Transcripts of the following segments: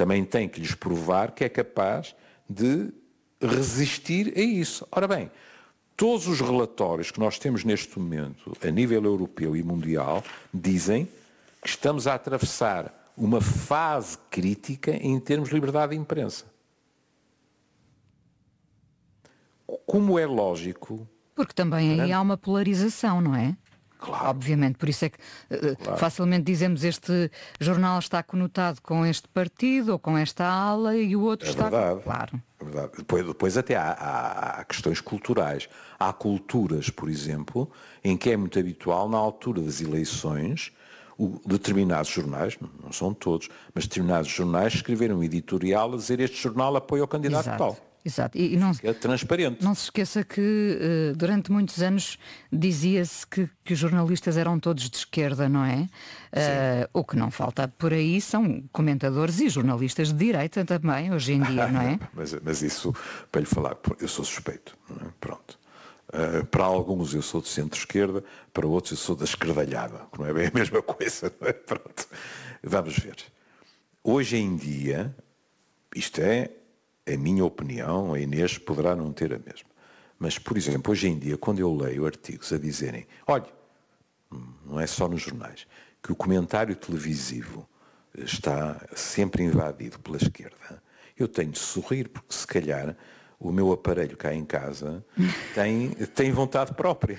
também tem que lhes provar que é capaz de resistir a isso. Ora bem, todos os relatórios que nós temos neste momento, a nível europeu e mundial, dizem que estamos a atravessar uma fase crítica em termos de liberdade de imprensa. Como é lógico... Porque também aí há uma polarização, não é? Claro. Obviamente, por isso é que facilmente dizemos este jornal está conotado com este partido ou com esta ala e o outro está... Verdade. Claro. É verdade. Depois até há questões culturais. Há culturas, por exemplo, em que é muito habitual, na altura das eleições, determinados jornais, não são todos, mas determinados jornais escreveram um editorial a dizer este jornal apoia o candidato tal. Exato. E não, é transparente. Não se esqueça que durante muitos anos dizia-se que os jornalistas eram todos de esquerda, não é? O que não falta por aí são comentadores e jornalistas de direita também, hoje em dia, não é? mas isso, para lhe falar, eu sou suspeito, não é? Pronto. Para alguns eu sou de centro-esquerda, para outros eu sou da esquerdalhada, que não é bem a mesma coisa, não é? Pronto. Vamos ver. Hoje em dia, isto é a minha opinião, a Inês poderá não ter a mesma. Mas, por exemplo, hoje em dia, quando eu leio artigos a dizerem, olha, não é só nos jornais, que o comentário televisivo está sempre invadido pela esquerda, eu tenho de sorrir, porque se calhar o meu aparelho cá em casa tem vontade própria.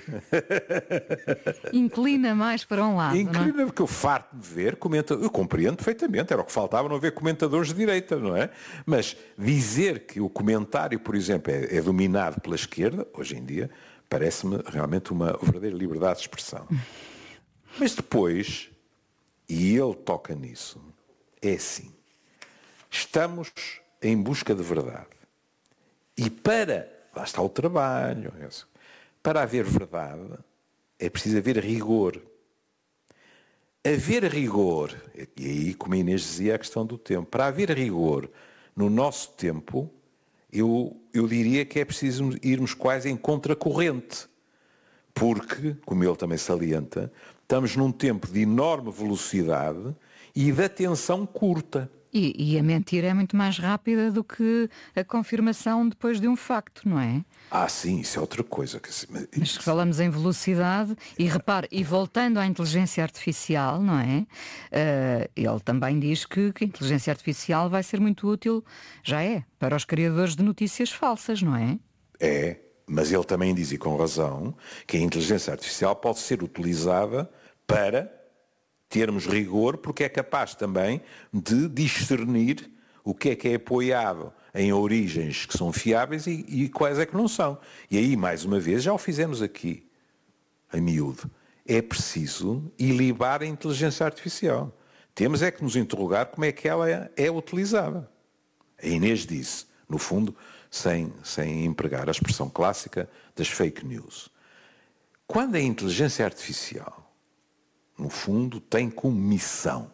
Inclina mais para um lado. Inclina, não é? Porque eu farto de ver eu compreendo perfeitamente, era o que faltava, não haver comentadores de direita, não é? Mas dizer que o comentário, por exemplo, é dominado pela esquerda, hoje em dia, parece-me realmente uma verdadeira liberdade de expressão. Mas depois, e ele toca nisso, é assim, estamos em busca de verdade. E lá está o trabalho, para haver verdade, é preciso haver rigor. Haver rigor, e aí, como a Inês dizia, a questão do tempo, para haver rigor no nosso tempo, eu diria que é preciso irmos quase em contracorrente. Porque, como ele também salienta, estamos num tempo de enorme velocidade e de atenção curta. E a mentira é muito mais rápida do que a confirmação depois de um facto, não é? Sim, isso é outra coisa. Mas falamos em velocidade e repare, e voltando à inteligência artificial, não é? Ele também diz que a inteligência artificial vai ser muito útil, já é, para os criadores de notícias falsas, não é? É, mas ele também diz, e com razão, que a inteligência artificial pode ser utilizada para termos rigor, porque é capaz também de discernir o que é apoiado em origens que são fiáveis e quais é que não são. E aí, mais uma vez, já o fizemos aqui, a miúdo. É preciso ilibar a inteligência artificial. Temos é que nos interrogar como é que ela é utilizada. A Inês disse, no fundo, sem empregar a expressão clássica das fake news. Quando a inteligência artificial, no fundo, tem como missão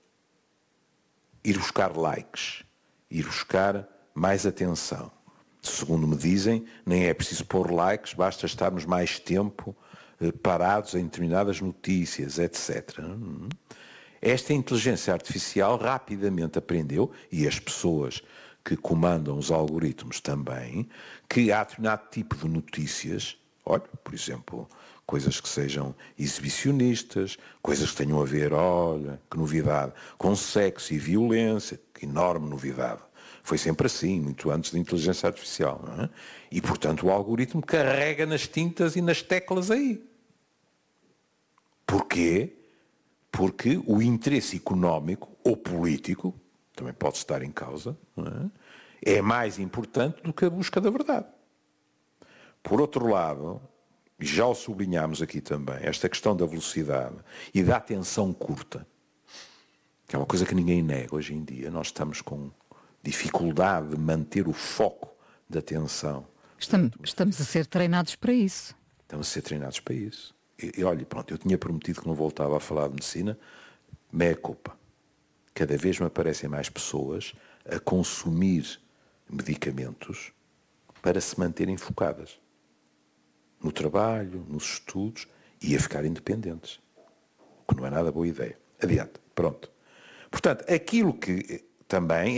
ir buscar likes, ir buscar mais atenção. Segundo me dizem, nem é preciso pôr likes, basta estarmos mais tempo parados em determinadas notícias, etc. Esta inteligência artificial rapidamente aprendeu, e as pessoas que comandam os algoritmos também, que há determinado tipo de notícias, olha, por exemplo, coisas que sejam exibicionistas, coisas que tenham a ver, olha, que novidade, com sexo e violência, que enorme novidade. Foi sempre assim, muito antes da inteligência artificial, não é? E, portanto, o algoritmo carrega nas tintas e nas teclas aí. Porquê? Porque o interesse económico ou político, também pode estar em causa, não é mais importante do que a busca da verdade. Por outro lado, já o sublinhámos aqui também, esta questão da velocidade e da atenção curta, que é uma coisa que ninguém nega hoje em dia. Nós estamos com dificuldade de manter o foco da atenção. Estamos a ser treinados para isso. Estamos a ser treinados para isso. E olha, pronto, eu tinha prometido que não voltava a falar de medicina, mea culpa. Cada vez me aparecem mais pessoas a consumir medicamentos para se manterem focadas no trabalho, nos estudos e a ficar independentes. O que não é nada boa ideia. Adiante, pronto. Portanto, aquilo que também